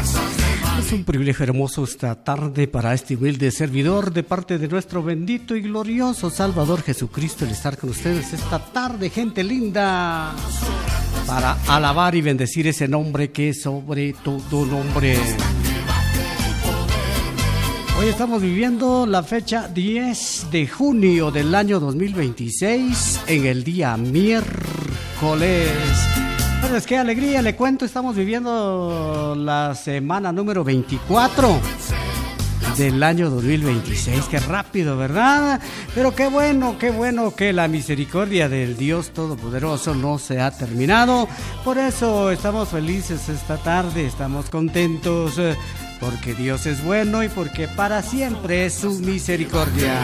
Es un privilegio hermoso esta tarde para este humilde servidor de parte de nuestro bendito y glorioso Salvador Jesucristo el estar con ustedes esta tarde, gente linda, para alabar y bendecir ese nombre que es sobre todo nombre. Hoy estamos viviendo la fecha 10 de junio del año 2026 en el día miércoles. Pues qué alegría, le cuento, estamos viviendo la semana número 24 del año 2026. Qué rápido, ¿verdad? Pero qué bueno que la misericordia del Dios Todopoderoso no se ha terminado. Por eso estamos felices esta tarde, estamos contentos, porque Dios es bueno y porque para siempre es su misericordia.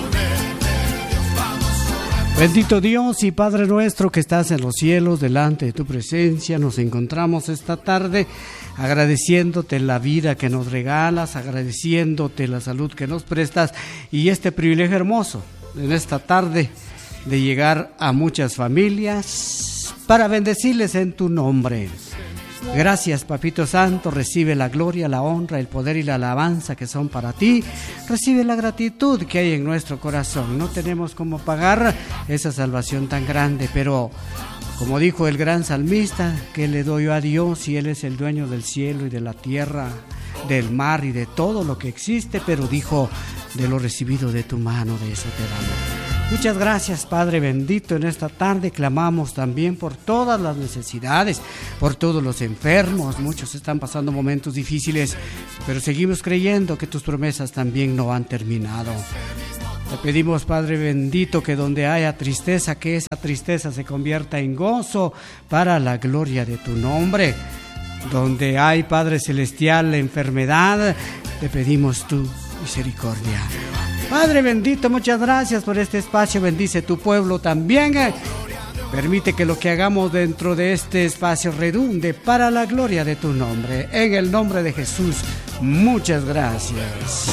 Bendito Dios y Padre nuestro que estás en los cielos, delante de tu presencia, nos encontramos esta tarde agradeciéndote la vida que nos regalas, agradeciéndote la salud que nos prestas y este privilegio hermoso en esta tarde de llegar a muchas familias para bendecirles en tu nombre. Gracias, Papito Santo, recibe la gloria, la honra, el poder y la alabanza que son para ti. Recibe la gratitud que hay en nuestro corazón. No tenemos cómo pagar esa salvación tan grande, pero como dijo el gran salmista, ¿qué le doy yo a Dios si Él es el dueño del cielo y de la tierra, del mar y de todo lo que existe? Pero dijo, de lo recibido de tu mano, de eso te damos. Muchas gracias, Padre bendito. En esta tarde clamamos también por todas las necesidades, por todos los enfermos. Muchos están pasando momentos difíciles, pero seguimos creyendo que tus promesas también no han terminado. Te pedimos, Padre bendito, que donde haya tristeza, que esa tristeza se convierta en gozo para la gloria de tu nombre. Donde hay, Padre celestial, la enfermedad, te pedimos tu misericordia. Padre bendito, muchas gracias por este espacio, bendice tu pueblo también. Permite que lo que hagamos dentro de este espacio redunde para la gloria de tu nombre. En el nombre de Jesús, muchas gracias.